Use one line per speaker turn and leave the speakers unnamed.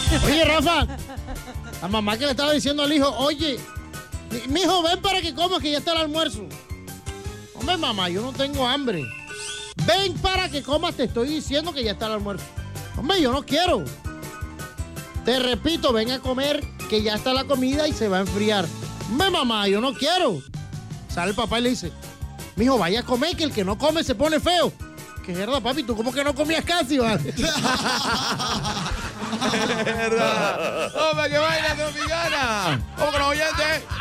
Oye, Rafa, la mamá que le estaba diciendo al hijo, oye, mijo, ven para que comas que ya está el almuerzo. Hombre, mamá, yo no tengo hambre. Ven para que comas, te estoy diciendo que ya está el almuerzo. Hombre, yo no quiero. Te repito, ven a comer que ya está la comida y se va a enfriar. Hombre, mamá, yo no quiero. Sale el papá y le dice, mijo, vaya a comer que el que no come se pone feo. ¿Qué mierda, papi? ¿Tú cómo que no comías casi, vale?
Es verdad. ¡Hombre, que baila tropicana! ¡Vamos con los oyentes!